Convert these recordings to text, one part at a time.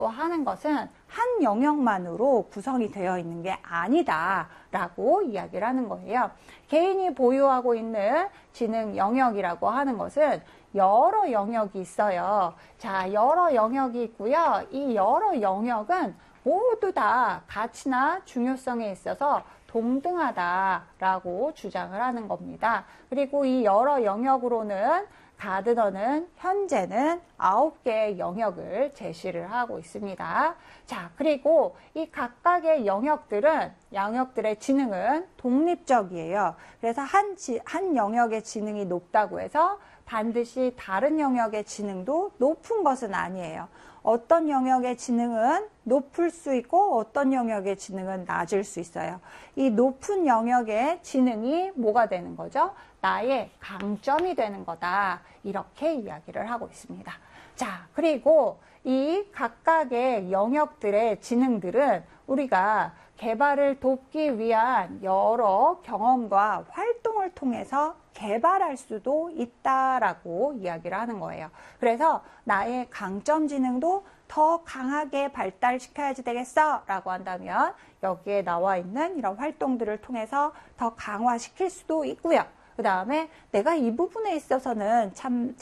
하는 것은 한 영역만으로 구성이 되어 있는 게 아니다라고 이야기를 하는 거예요. 개인이 보유하고 있는 지능 영역이라고 하는 것은 여러 영역이 있어요. 자, 여러 영역이 있고요. 이 여러 영역은 모두 다 가치나 중요성에 있어서 동등하다라고 주장을 하는 겁니다. 그리고 이 여러 영역으로는 가드너는 현재는 9개의 영역을 제시를 하고 있습니다. 자, 그리고 이 각각의 영역들의 지능은 독립적이에요. 그래서 한 영역의 지능이 높다고 해서 반드시 다른 영역의 지능도 높은 것은 아니에요. 어떤 영역의 지능은 높을 수 있고 어떤 영역의 지능은 낮을 수 있어요. 이 높은 영역의 지능이 뭐가 되는 거죠? 나의 강점이 되는 거다. 이렇게 이야기를 하고 있습니다. 자, 그리고 이 각각의 영역들의 지능들은 우리가 개발을 돕기 위한 여러 경험과 활동을 통해서 개발할 수도 있다라고 이야기를 하는 거예요. 그래서 나의 강점 지능도 더 강하게 발달시켜야지 되겠어 라고 한다면 여기에 나와 있는 이런 활동들을 통해서 더 강화시킬 수도 있고요. 그 다음에 내가 이 부분에 있어서는 참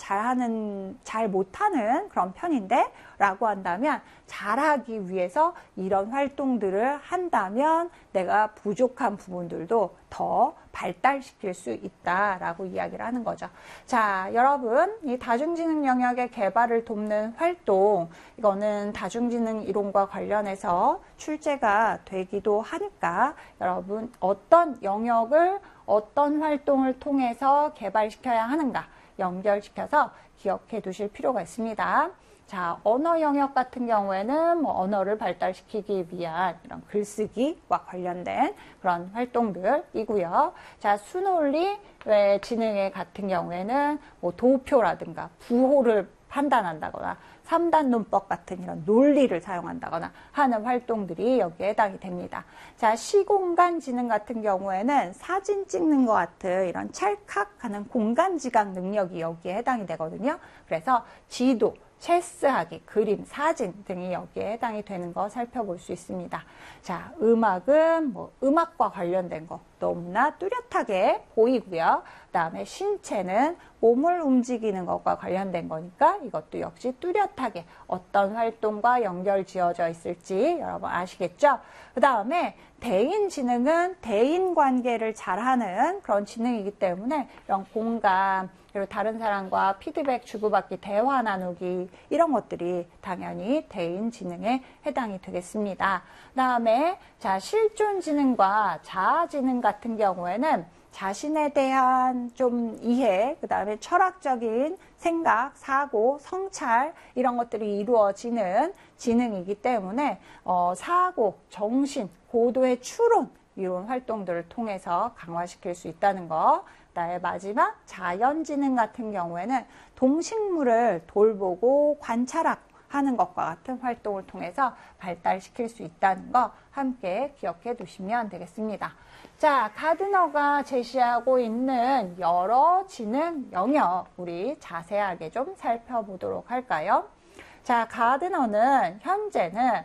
잘 못하는 그런 편인데 라고 한다면 잘하기 위해서 이런 활동들을 한다면 내가 부족한 부분들도 더 발달시킬 수 있다라고 이야기를 하는 거죠. 자, 여러분, 이 다중지능 영역의 개발을 돕는 활동, 이거는 다중지능 이론과 관련해서 출제가 되기도 하니까 여러분 어떤 영역을 어떤 활동을 통해서 개발시켜야 하는가 연결시켜서 기억해 두실 필요가 있습니다. 자, 언어 영역 같은 경우에는 언어를 발달시키기 위한 이런 글쓰기와 관련된 그런 활동들이고요. 자, 수논리 지능의 같은 경우에는 도표라든가 부호를 판단한다거나 3단 논법 같은 이런 논리를 사용한다거나 하는 활동들이 여기에 해당이 됩니다. 자, 시공간 지능 같은 경우에는 사진 찍는 것 같은 이런 찰칵하는 공간 지각 능력이 여기에 해당이 되거든요. 그래서 지도, 체스하기, 그림, 사진 등이 여기에 해당이 되는 거 살펴볼 수 있습니다. 자, 음악은 음악과 관련된 거 너무나 뚜렷하게 보이고요. 그 다음에 신체는 몸을 움직이는 것과 관련된 거니까 이것도 역시 뚜렷하게 어떤 활동과 연결 지어져 있을지 여러분 아시겠죠? 그 다음에 대인 지능은 대인 관계를 잘하는 그런 지능이기 때문에 이런 공감, 그리고 다른 사람과 피드백 주고받기, 대화 나누기 이런 것들이 당연히 대인 지능에 해당이 되겠습니다. 그 다음에 자, 실존 지능과 자아 지능 같은 경우에는 자신에 대한 좀 이해, 그 다음에 철학적인 생각, 사고, 성찰 이런 것들이 이루어지는 지능이기 때문에 사고, 정신, 고도의 추론 이런 활동들을 통해서 강화시킬 수 있다는 거. 그다음에 마지막 자연지능 같은 경우에는 동식물을 돌보고 관찰하는 것과 같은 활동을 통해서 발달시킬 수 있다는 거 함께 기억해 두시면 되겠습니다. 자, 가드너가 제시하고 있는 여러 지능 영역 우리 자세하게 좀 살펴보도록 할까요? 자, 가드너는 현재는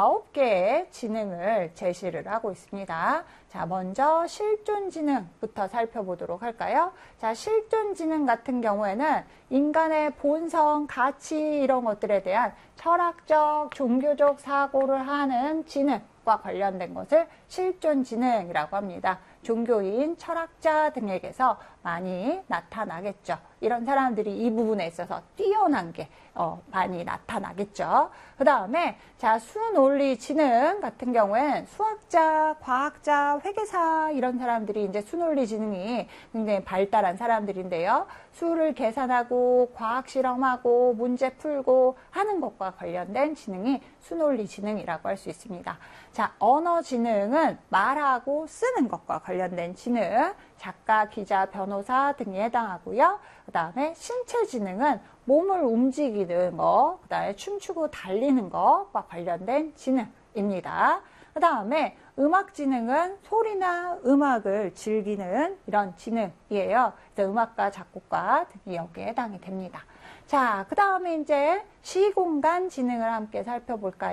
9개의 지능을 제시를 하고 있습니다. 자, 먼저 실존지능부터 살펴보도록 할까요? 자, 실존지능 같은 경우에는 인간의 본성, 가치 이런 것들에 대한 철학적, 종교적 사고를 하는 지능과 관련된 것을 실존지능이라고 합니다. 종교인, 철학자 등에게서 많이 나타나겠죠. 이런 사람들이 이 부분에 있어서 뛰어난 게 많이 나타나겠죠. 그 다음에 자, 수논리 지능 같은 경우엔 수학자, 과학자, 회계사 이런 사람들이 이제 수논리 지능이 굉장히 발달한 사람들인데요. 수를 계산하고 과학 실험하고 문제 풀고 하는 것과 관련된 지능이 수논리 지능이라고 할 수 있습니다. 자, 언어 지능은 말하고 쓰는 것과 관련된 지능, 작가, 기자, 변호사 등이 해당하고요. 그 다음에 신체 지능은 몸을 움직이는 거, 그 다음에 춤추고 달리는 것과 관련된 지능입니다. 그 다음에 음악 지능은 소리나 음악을 즐기는 이런 지능이에요. 그래서 음악가, 작곡가 등이 여기에 해당이 됩니다. 자, 그 다음에 이제 시공간 지능을 함께 살펴볼까요?